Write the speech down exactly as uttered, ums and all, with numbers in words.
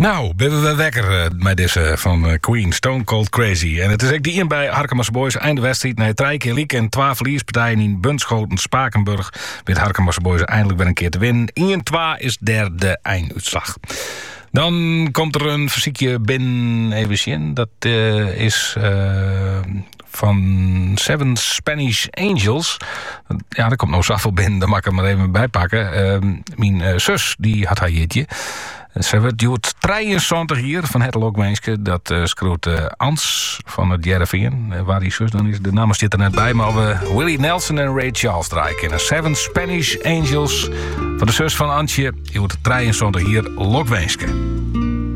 Nou, ben we wekker uh, met deze van uh, Queen, Stone Cold Crazy. En het is ook die in bij Harkema's Boys einde wedstrijd. Nee, drie keer liek en twee verlierspartijen in Bunschoten, Spakenburg. Met Harkema's Boys eindelijk weer een keer te winnen. één twee is derde einduitslag. Dan komt er een fysiekje binnen, even zien. Dat uh, is uh, van Seven Spanish Angels. Ja, er komt nog zoveel binnen, daar mag ik hem maar even bij pakken. Uh, mijn uh, zus, die had haar jeetje. Ze wordt duurt drieënzwanzig hier van het Lokmeenske. Dat uh, schreeuwt uh, Ans van het Jereveen. Uh, waar die zus dan is, de naam zit er net bij. Maar we Willie Nelson en Ray Charles draaien in. Seven Spanish Angels van de zus van Antje. Die wordt drieënzwanzig hier Lokmeenske.